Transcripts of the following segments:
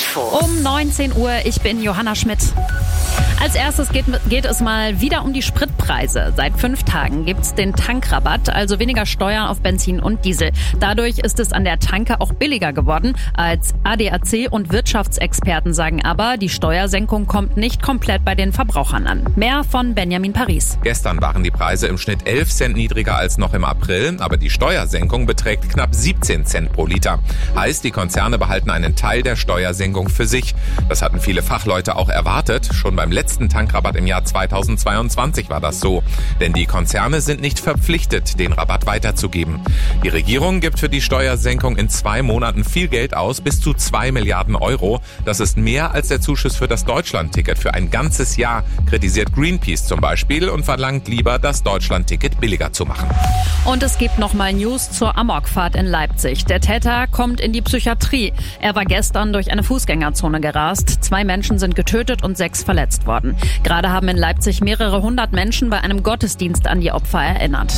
Info. Um 19 Uhr, ich bin Johanna Schmidt. Als erstes geht es mal wieder um die Spritpreise. Seit 5 Tagen gibt's den Tankrabatt, also weniger Steuern auf Benzin und Diesel. Dadurch ist es an der Tanke auch billiger geworden. Als ADAC und Wirtschaftsexperten sagen aber, die Steuersenkung kommt nicht komplett bei den Verbrauchern an. Mehr von Benjamin Paris. Gestern waren die Preise im Schnitt 11 Cent niedriger als noch im April, aber die Steuersenkung beträgt knapp 17 Cent pro Liter. Heißt, die Konzerne behalten einen Teil der Steuersenkung für sich. Das hatten viele Fachleute auch erwartet. Schon beim letzten Tankrabatt im Jahr 2022 war das so. Denn die Konzerne sind nicht verpflichtet, den Rabatt weiterzugeben. Die Regierung gibt für die Steuersenkung in 2 Monaten viel Geld aus, bis zu 2 Milliarden Euro. Das ist mehr als der Zuschuss für das Deutschland-Ticket für ein ganzes Jahr, kritisiert Greenpeace zum Beispiel und verlangt lieber, das Deutschland-Ticket billiger zu machen. Und es gibt nochmal News zur Amokfahrt in Leipzig. Der Täter kommt in die Psychiatrie. Er war gestern durch eine Fußgängerzone gerast. 2 Menschen sind getötet und 6 verletzt worden. Gerade haben in Leipzig mehrere 100 Menschen bei einem Gottesdienst an die Opfer erinnert.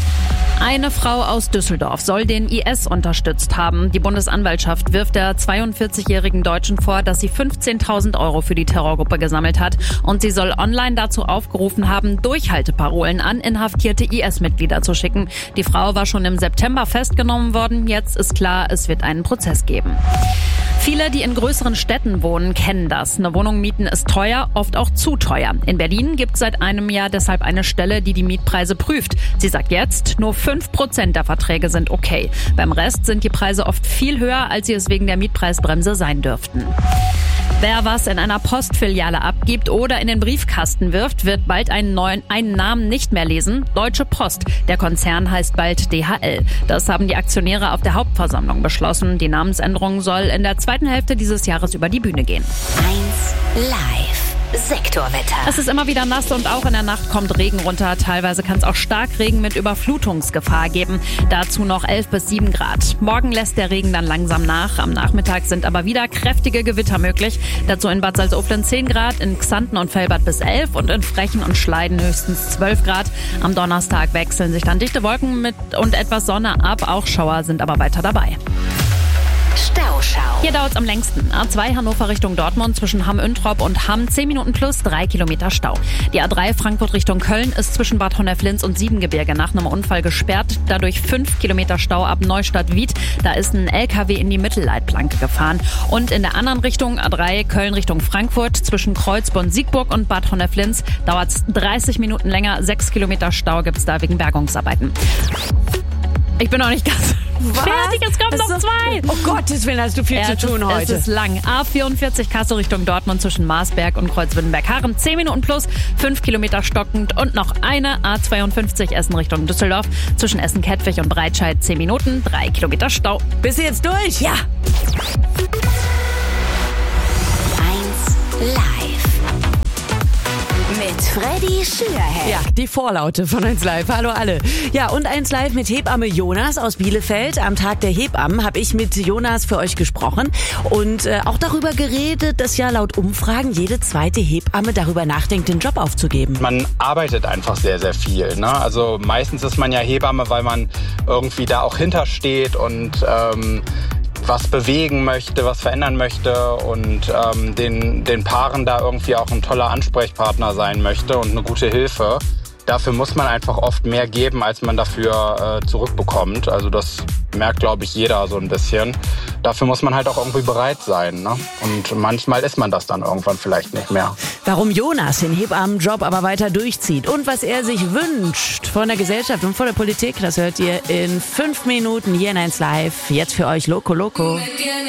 Eine Frau aus Düsseldorf soll den IS unterstützt haben. Die Bundesanwaltschaft wirft der 42-jährigen Deutschen vor, dass sie 15.000 Euro für die Terrorgruppe gesammelt hat. Und sie soll online dazu aufgerufen haben, Durchhalteparolen an inhaftierte IS-Mitglieder zu schicken. Die Frau war schon im September festgenommen worden. Jetzt ist klar, es wird einen Prozess geben. Viele, die in größeren Städten wohnen, kennen das. Eine Wohnung mieten ist teuer, oft auch zu teuer. In Berlin gibt es seit einem Jahr deshalb eine Stelle, die die Mietpreise prüft. Sie sagt jetzt, nur 5% der Verträge sind okay. Beim Rest sind die Preise oft viel höher, als sie es wegen der Mietpreisbremse sein dürften. Wer was in einer Postfiliale abgibt oder in den Briefkasten wirft, wird bald einen Namen nicht mehr lesen. Deutsche Post. Der Konzern heißt bald DHL. Das haben die Aktionäre auf der Hauptversammlung beschlossen. Die Namensänderung soll in der zweiten Hälfte dieses Jahres über die Bühne gehen. 1 Live. Sektorwetter. Es ist immer wieder nass und auch in der Nacht kommt Regen runter. Teilweise kann es auch Starkregen mit Überflutungsgefahr geben. Dazu noch 11 bis 7 Grad. Morgen lässt der Regen dann langsam nach. Am Nachmittag sind aber wieder kräftige Gewitter möglich. Dazu in Bad Salzuflen 10 Grad, in Xanten und Velbert bis 11 und in Frechen und Schleiden höchstens 12 Grad. Am Donnerstag wechseln sich dann dichte Wolken mit und etwas Sonne ab. Auch Schauer sind aber weiter dabei. Stauschau. Hier dauert es am längsten. A2 Hannover Richtung Dortmund zwischen Hamm-Üntrop und Hamm 10 Minuten plus 3 Kilometer Stau. Die A3 Frankfurt Richtung Köln ist zwischen Bad Honnef-Linz und Siebengebirge nach einem Unfall gesperrt. Dadurch 5 Kilometer Stau ab Neustadt-Wied. Da ist ein LKW in die Mittelleitplanke gefahren. Und in der anderen Richtung A3 Köln Richtung Frankfurt zwischen Kreuzborn-Siegburg und Bad Honnef-Linz dauert es 30 Minuten länger. 6 Kilometer Stau gibt es da wegen Bergungsarbeiten. Ich bin noch nicht ganz fertig, es kommen noch 2. Oh Gottes Willen, hast du viel zu tun heute. Es ist lang. A44 Kassel Richtung Dortmund zwischen Marsberg und Kreuzwindenberg-Harren 10 Minuten plus, 5 Kilometer stockend und noch eine A52 Essen Richtung Düsseldorf zwischen Essen-Kettwig und Breitscheid 10 Minuten, 3 Kilometer Stau. Bist du jetzt durch? Ja. 1 Live. Mit Freddy Schürherr. Ja, die Vorlaute von 1 Live. Hallo alle. Ja, und 1 Live mit Hebamme Jonas aus Bielefeld. Am Tag der Hebammen habe ich mit Jonas für euch gesprochen und auch darüber geredet, dass ja laut Umfragen jede zweite Hebamme darüber nachdenkt, den Job aufzugeben. Man arbeitet einfach sehr, sehr viel. Ne? Also meistens ist man ja Hebamme, weil man irgendwie da auch hintersteht und was bewegen möchte, was verändern möchte und den Paaren da irgendwie auch ein toller Ansprechpartner sein möchte und eine gute Hilfe. Dafür muss man einfach oft mehr geben, als man dafür zurückbekommt. Also das merkt, glaube ich, jeder so ein bisschen. Dafür muss man halt auch irgendwie bereit sein. Ne? Und manchmal ist man das dann irgendwann vielleicht nicht mehr. Warum Jonas den Hebammenjob aber weiter durchzieht und was er sich wünscht von der Gesellschaft und von der Politik, das hört ihr in 5 Minuten hier in 1 Live. Jetzt für euch Loco Loco.